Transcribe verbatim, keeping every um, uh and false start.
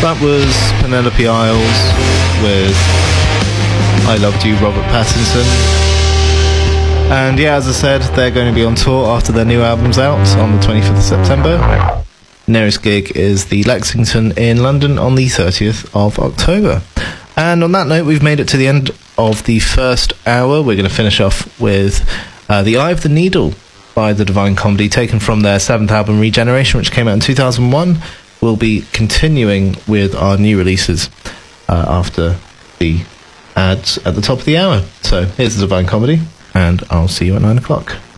That was Penelope Isles with I Loved You, Robert Pattinson. And yeah, as I said, they're going to be on tour after their new album's out on the twenty-fifth of September. Nearest gig is the Lexington in London on the thirtieth of October. And on that note, we've made it to the end of the first hour. We're going to finish off with uh, The Eye of the Needle by The Divine Comedy, taken from their seventh album, Regeneration, which came out in two thousand one. We'll be continuing with our new releases uh, after the ads at the top of the hour. So here's The Divine Comedy, and I'll see you at nine o'clock.